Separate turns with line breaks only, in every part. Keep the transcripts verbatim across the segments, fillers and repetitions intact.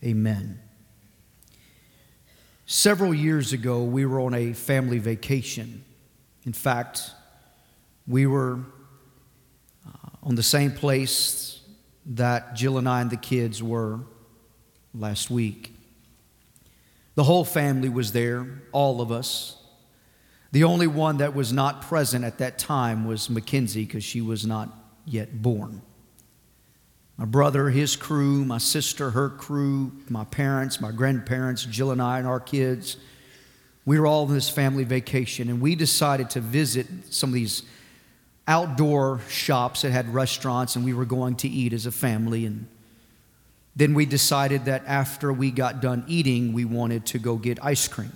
Amen. Several years ago, we were on a family vacation. In fact, we were uh, on the same place that Jill and I and the kids were last week. The whole family was there, all of us. The only one that was not present at that time was Mackenzie, because she was not yet born. My brother, his crew, my sister, her crew, my parents, my grandparents, Jill and I and our kids, we were all on this family vacation, and we decided to visit some of these outdoor shops that had restaurants, and we were going to eat as a family. And then we decided that after we got done eating, we wanted to go get ice cream.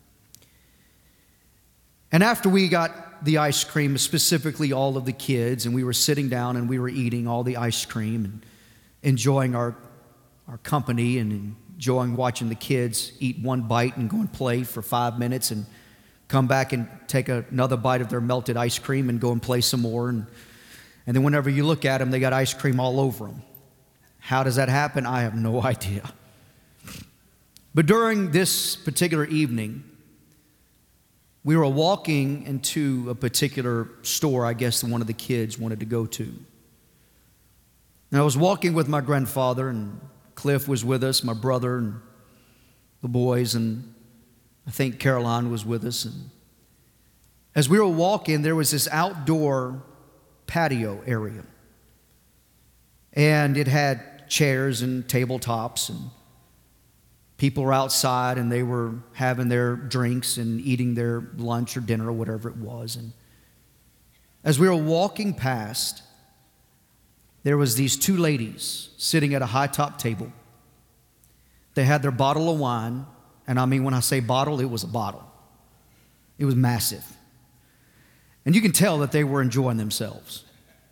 And after we got the ice cream, specifically all of the kids, and we were sitting down and we were eating all the ice cream and enjoying our, our company and enjoying watching the kids eat one bite and go and play for five minutes and come back and take another bite of their melted ice cream and go and play some more. And, and then whenever you look at them, they got ice cream all over them. How does that happen? I have no idea. But during this particular evening, we were walking into a particular store, I guess, that one of the kids wanted to go to. And I was walking with my grandfather, and Cliff was with us, my brother, and the boys, and I think Caroline was with us. And as we were walking, there was this outdoor patio area. And it had chairs and tabletops, and people were outside, and they were having their drinks and eating their lunch or dinner or whatever it was. And as we were walking past, there was these two ladies sitting at a high-top table. They had their bottle of wine, and I mean, when I say bottle, it was a bottle. It was massive. And you can tell that they were enjoying themselves.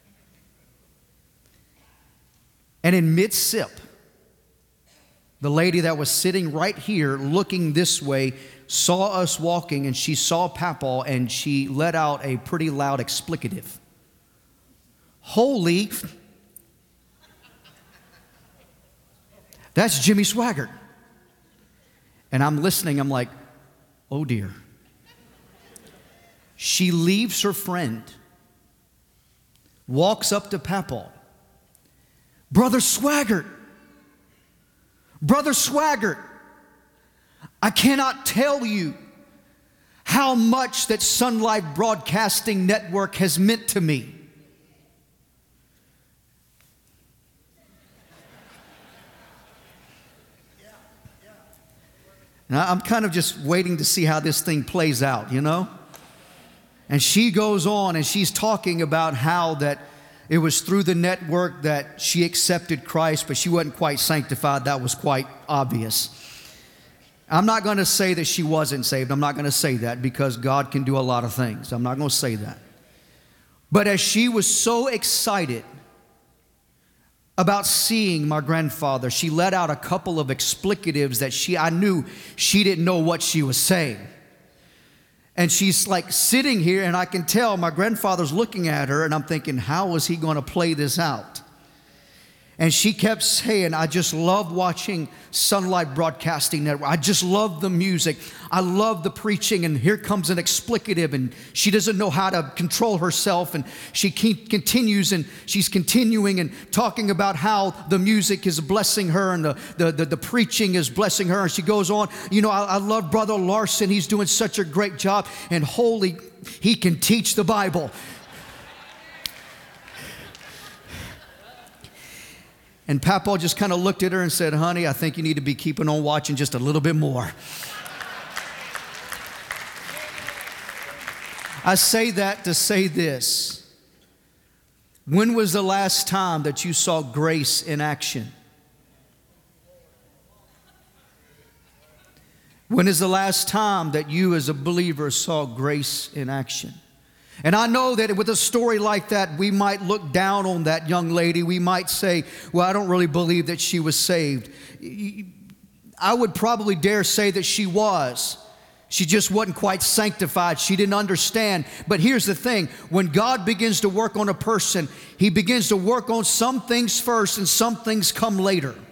And in mid-sip, the lady that was sitting right here looking this way saw us walking, and she saw Papaw, and she let out a pretty loud explicative. Holy... That's Jimmy Swaggart. And I'm listening, I'm like, oh dear. She leaves her friend, walks up to Papaw. Brother Swaggart, Brother Swaggart, I cannot tell you how much that Sun Life Broadcasting Network has meant to me. And I'm kind of just waiting to see how this thing plays out, you know? And she goes on and she's talking about how that it was through the network that she accepted Christ, but she wasn't quite sanctified. That was quite obvious. I'm not going to say that she wasn't saved. I'm not going to say that, because God can do a lot of things. I'm not going to say that. But as she was so excited about seeing my grandfather, she let out a couple of explicatives that she, I knew she didn't know what she was saying. And she's like sitting here, and I can tell my grandfather's looking at her, and I'm thinking, how is he going to play this out? And she kept saying, I just love watching Sun Life Broadcasting Network. I just love the music. I love the preaching. And here comes an explicative, and she doesn't know how to control herself. And she keep, continues, and she's continuing and talking about how the music is blessing her, and the, the, the, the preaching is blessing her. And she goes on, you know, I, I love Brother Larson. He's doing such a great job. And holy, he can teach the Bible. And Papaw just kind of looked at her and said, honey, I think you need to be keeping on watching just a little bit more. I say that to say this. When was the last time that you saw grace in action? When is the last time that you as a believer saw grace in action? And I know that with a story like that, we might look down on that young lady. We might say, well, I don't really believe that she was saved. I would probably dare say that she was. She just wasn't quite sanctified. She didn't understand. But here's the thing. When God begins to work on a person, He begins to work on some things first and some things come later.